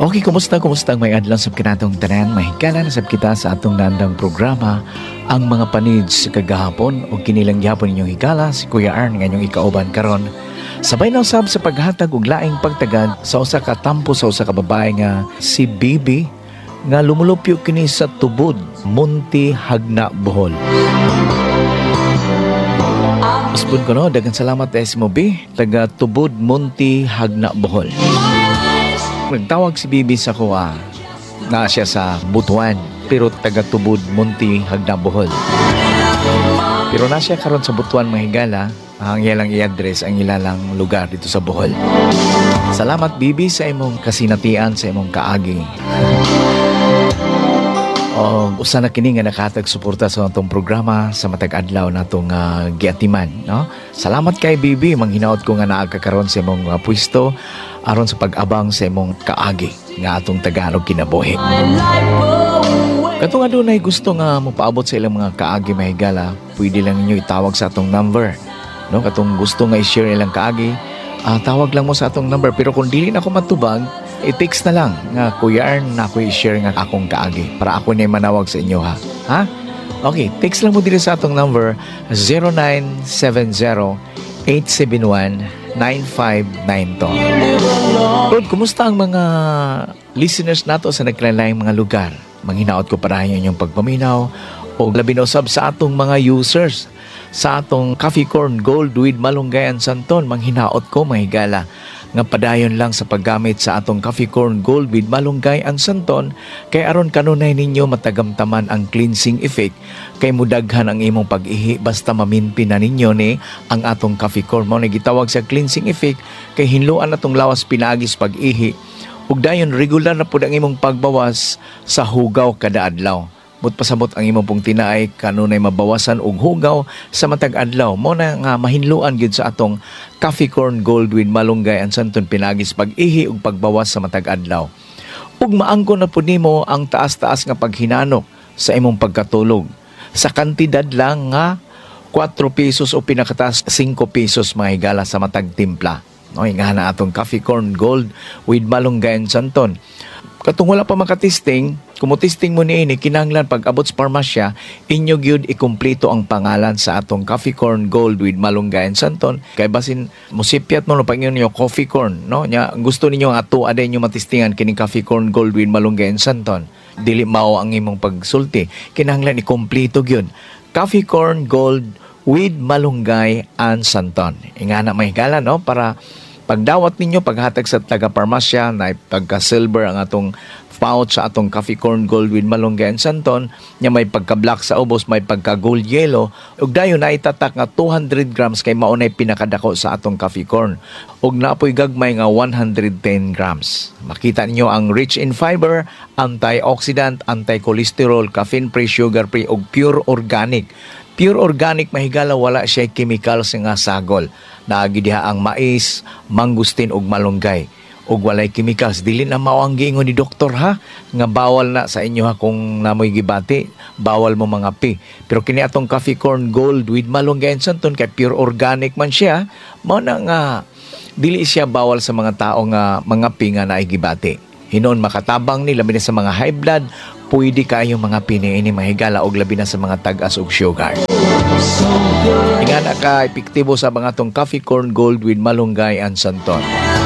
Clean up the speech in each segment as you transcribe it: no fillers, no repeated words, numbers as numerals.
Okay, kumusta? Kumusta ang may adlang sab kinatong tanan? Mahigala na sab kita sa atong nandang programa ang mga panids kagahapon o kinilang gihapon inyong higala si Kuya Arn nga inyong ikauban karon. Sabay na usab sa paghatag og laing pagtagad sa usa ka tampo sa usa ka babae nga si Bibi nga lumulupyo kini sa tubod Munti Hagna Bohol. Usbon ko no, daghang salamat sa Mobi, taga tubod Munti Hagna Bohol. Nagtawag si Bibi sa kuha na siya sa Butuan pero taga tubod Munti Hagna Bohol. Pero na siya karon sa Butuan mahigala ang ilang i-address ang ilang lugar dito sa Bohol. Salamat Bibi sa imong kasinatian, sa imong kaagi. Usa na kini nga nakahatag suporta sa atong programa sa matag adlaw natong giatiman, no? Salamat kay Bibi, manghinaot ko nga naa ka karon sa imong pwesto aron sa pag-abang sa imong kaagi nga atong Tagalog kinabuhi. Katong adunay gusto nga mopaabot sa ilang mga kaagi mahigala, pwede lang ninyo itawag sa atong number, no? Katong gusto nga i-share ilang kaagi, tawag lang mo sa atong number, pero kung dili na ako matubag, i-text na lang nga Kuya Arn na ako i-share nga akong kaagi para ako na manawag sa inyo ha. Okay, text lang mo dito sa atong number 0970-871-9592. Lord, kumusta ang mga listeners nato sa nagkalalayang mga lugar? Manghinaot ko para inyong pagpaminaw o labi na usab sa atong mga users sa atong Coffee Corn Gold with Malunggay and Santon. Manghinaot ko mahigala nga padayon lang sa paggamit sa atong Coffee Corn Gold with Malunggay and Santon kay aron kanunay ninyo matagamtaman ang cleansing effect kay mudaghan ang imong pag-ihi basta maminpin na ninyo ni ang atong Coffee Corn. Mao na gitawag sa cleansing effect kay hinluan natong lawas pinagis pag-ihi ug dayon regular na pud ang imong pagbawas sa hugaw kada adlaw. Pasabot ang imong pong tinaay kanunay mabawasan og hugaw sa matag adlaw. Mo na nga mahinluan gyud sa atong Coffee Corn Gold with Malunggay and Santon pinagis pag-ihi ug pagbawas sa matag adlaw. Ug maangko na pud nimo ang taas-taas nga paghinanok sa imong pagkatulog sa kantidad lang nga 4 pesos o pinakataas 5 pesos mahigala sa matag timpla. No, nga na atong Coffee Corn Gold with Malunggay and Santon. Katong wala pa makatesting, kumutesting mo niini, kinahanglan pag abot sa parmasya, inyo gyud ikumpleto ang pangalan sa atong Coffee Corn Gold with Malunggay and Santon. Kay basin musipyat mo no pag inyo coffee corn, no? Nya gusto ninyo ato aday inyo matestingan kining Coffee Corn Gold with Malunggay and Santon. Dili mao ang imong pagsulti. Kinahanglan ikumpleto gyud. Coffee Corn Gold with Malunggay and Santon. Ingana mahigala no para pagdawat ninyo, paghatag sa taga-parmasya na pagka-silver ang atong pouch sa atong Coffee Corn Gold with Malunggay and Santon, nya may pagka-black sa ubos, may pagka-gold yellow, ug dayon na itatak nga 200 grams kay maunay pinakadako sa atong coffee corn. Ug naapoy gagmay nga 110 grams. Makita ninyo ang rich in fiber, antioxidant, anti-cholesterol, caffeine-free, sugar-free, ug pure organic. Pure organic mahigala wala siya chemicals nga sagol. Nagidiha ang mais, mangustin ug malunggay. Ug walay chemicals, dili na mao ang giingon ni doktor ha nga bawal na sa inyo ha kung namoy gibati, bawal mo mga pi. Pero kini atong Coffee Corn Gold with Malunggay and Santon kay pure organic man siya, mao na nga dili siya bawal sa mga tao nga mga pi nga naay gibati. Hinon makatabang ni labi na sa mga high blood, pwede kayo mga piniini mahigala og labi na sa mga tag-as og sugar. Ingana ka epektibo sa mga tong Coffee Corn Gold with Malunggay and Santon.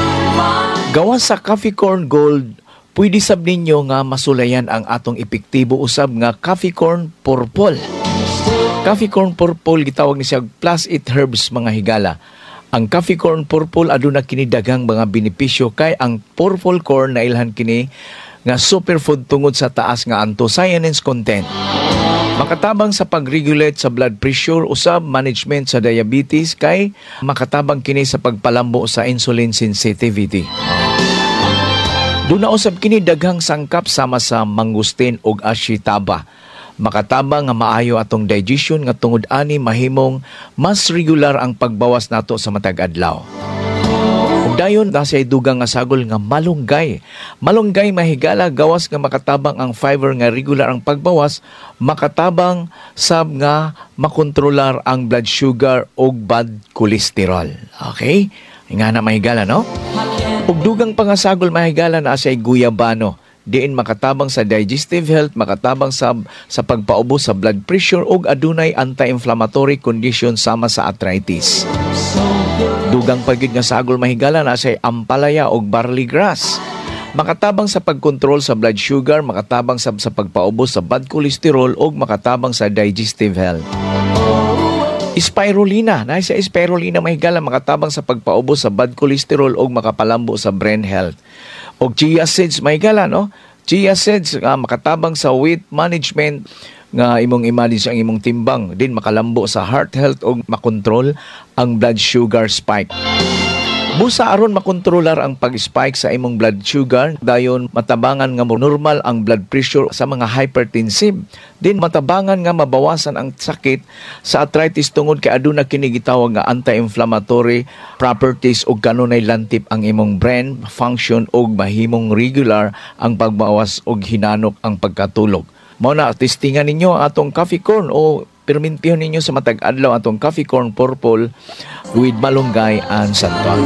Gawas sa Coffee Corn Gold, pwede sab ninyo nga masulayan ang atong epektibo usab nga Coffee Corn Purple. Coffee Corn Purple gitawag ni siya plus 8 herbs mga higala. Ang Coffee Corn Purple aduna kini daghang mga benepisyo kay ang purple corn na ilhan kini nga superfood tungod sa taas nga anthocyanins content. Makatabang sa pag-regulate sa blood pressure usab management sa diabetes kay makatabang kini sa pagpalambo sa insulin sensitivity. Duna usab kini daghang sangkap sama sa mangustin ug ashitaba. Makatabang nga maayo atong digestion nga tungod ani mahimong mas regular ang pagbawas nato sa matag adlaw. Ug dayon nasay dugang nga sagol nga malunggay. Malunggay mahigala gawas nga makatabang ang fiber nga regular ang pagbawas, makatabang sab nga makontrolar ang blood sugar ug bad cholesterol. Okay? Nga na mahigala no? Ug dugang pangasagol mahigala na say guyabano. Diin makatabang sa digestive health, makatabang sa pagpaubos sa blood pressure ug adunay anti-inflammatory condition sama sa arthritis. Dugang pagyud nga sagol mahigala na say ampalaya ug barley grass. Makatabang sa pagkontrol sa blood sugar, makatabang sa pagpaubos sa bad cholesterol ug makatabang sa digestive health. Spirulina, na sa spirulina mahigala makatabang sa pagpaubos sa bad cholesterol ug makapalambo sa brain health. Og chia seeds mahigala no? Chia seeds makatabang sa weight management nga imong i-manage ang imong timbang, din makalambo sa heart health ug makontrol ang blood sugar spike. Busa aron makontrolar ang pag-spike sa imong blood sugar, dayon matabangan nga normal ang blood pressure sa mga hypertensive. Din matabangan nga mabawasan ang sakit sa arthritis tungod kay aduna kini gitawag nga anti-inflammatory properties ug kanunay lantip ang imong brain function ug mahimong regular ang pagbawas ug hinanok ang pagkatulog. Mao na testingan ninyo ang atong coffee corn o permintihon ninyo sa matag adlaw atong coffee corn purple with malunggay and santon.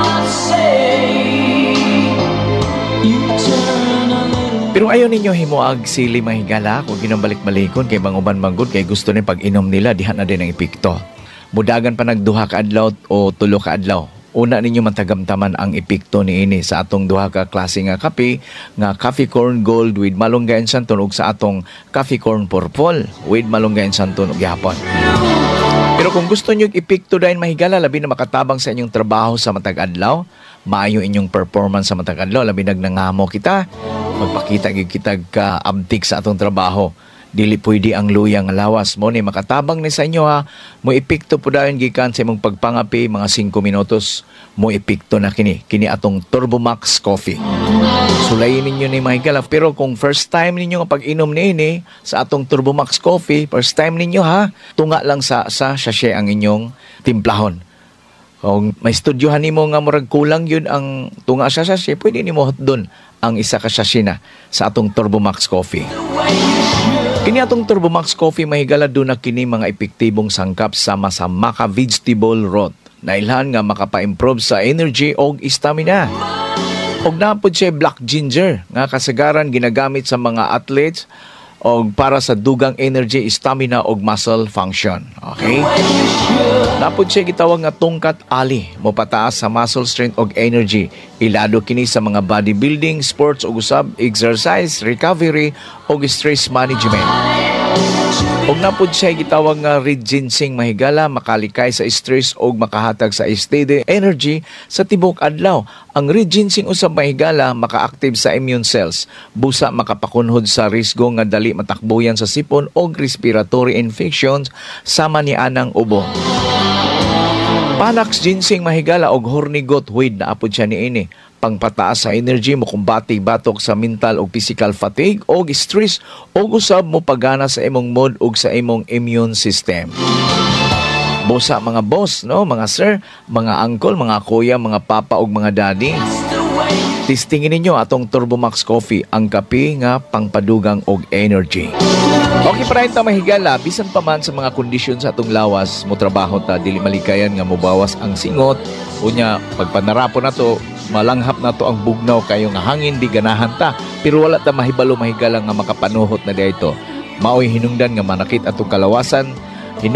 Pero ayaw ninyo himuag sili mahigala kung ginambalik-balikon kay banguban manggod kay gusto ni pag-inom nila diha na din ang epekto. Mudagan pa nagduha ka adlaw o tulo ka adlaw. Una ninyo matagamtaman ang epekto niini sa atong duha ka klase nga kape nga coffee corn gold with malunggay and santon ug sa atong coffee corn purple with malunggay and santon ug gihapon. Pero kung gusto niyo epekto dayon mahigala labi na makatabang sa inyong trabaho sa matag adlaw, maayo inyong performance sa matag adlaw labi nangamo kita, magpakita gyud kita ka abtik sa atong trabaho. Dili pwede ang luyang lawas mo ni makatabang ni sa inyo ha. Mo epekto po dayon gikan sa imong pagpangapi mga 5 minutos. Mo epekto na kini atong Turbo Max Coffee. Sulayin ninyo ni mahigala pero kung first time ninyo nga pag-inom niini sa atong Turbo Max Coffee, first time ninyo ha, tunga lang sa sachet ang inyong timplahon. Kung may studyohan nimo nga murag kulang yun ang tunga sa sachet, pwede nimo hotdon ang isa ka sachet na sa atong Turbo Max Coffee. Kini atong Turbo Max Coffee mahigala doon na kini mga epektibong sangkap sama sa maca vegetable root. Nailhan nga makapa-improve sa energy o stamina. Og napod siya black ginger nga kasagaran ginagamit sa mga athletes og para sa dugang energy, stamina og muscle function. Okay? Napod siya gitawag nga tungkat ali, mopataas sa muscle strength og energy. Ilado kini sa mga bodybuilding, sports og usab exercise, recovery og stress management. Og napod siya gitawag nga red ginseng mahigala, makalikay sa stress og makahatag sa steady energy sa tibok adlaw. Ang red ginseng usab mahigala maka-active sa immune cells, busa makapakunhod sa risgo nga dali matakbuyan sa sipon og respiratory infections sama ni anang ubo. Panax ginseng mahigala og hornigot weed na apod siya niini. Pangpataas sa energy mo kumbati batok sa mental o physical fatigue o stress o usab mo pagana sa imong mood o sa imong immune system. Bosa mga boss, no, mga sir, mga uncle, mga kuya, mga papa o mga daddy. Testingin ninyo atong Turbo Max Coffee, ang kape nga pangpadugang og energy. Okay para ito mahigala, bisan pa man sa mga kondisyon sa atong lawas, mo trabaho ta, dili malikayan nga mobawas ang singot. Unya, pagpanarapon na to, malanghap na to ang bugnaw kayo nga hangin di ganahan ta. Pero wala ta mahibalo mahigala nga makapanuhot na dito. Maoy hinungdan nga manakit atong kalawasan,